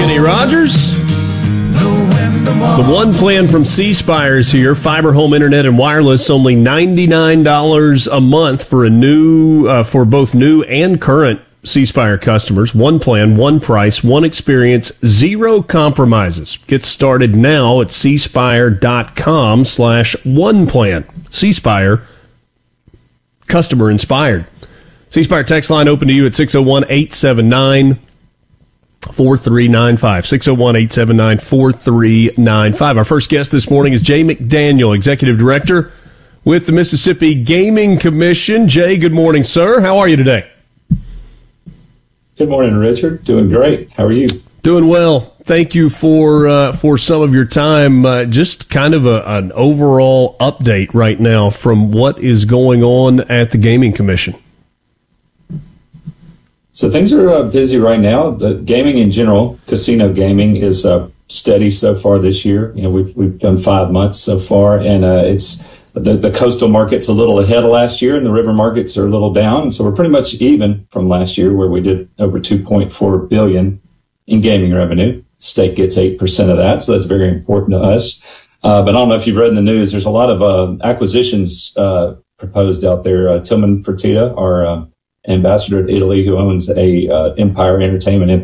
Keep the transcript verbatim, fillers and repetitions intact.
Kenny Rogers. The One Plan from C Spire is here. Fiber home internet and wireless, only ninety-nine dollars a month for a new, uh, for both new and current C Spire customers. One plan, one price, one experience, zero compromises. Get started now at c spire dot com slash one plan. C Spire, customer inspired. C Spire text line open to you at six oh one, eight seven nine, four three nine five. six oh one, eight seven nine, four three nine five. Our first guest this morning is Jay McDaniel, Executive Director with the Mississippi Gaming Commission. Jay, good morning, sir. How are you today? Good morning, Richard. Doing great. How are you? Doing well. Thank you for uh, for some of your time. Uh, just kind of a, an overall update right now from what is going on at the Gaming Commission. So things are uh, busy right now. The gaming in general, casino gaming, is uh, steady so far this year. You know, we've we've done five months so far, and uh, it's the the coastal market's a little ahead of last year, and the river markets are a little down. So we're pretty much even from last year, where we did over two point four billion dollars in gaming revenue. State gets eight percent of that, so that's very important to us. Uh, but I don't know if you've read in the news. There's a lot of uh, acquisitions uh, proposed out there. Uh, Tillman Fertitta, our uh, ambassador to Italy, who owns a uh, Empire Entertainment